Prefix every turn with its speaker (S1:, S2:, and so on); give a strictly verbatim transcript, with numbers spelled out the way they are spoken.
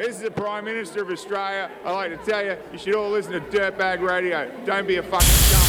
S1: This is the Prime Minister of Australia. I'd like to tell you, you should all listen to Dirtbag Radio. Don't be a fucking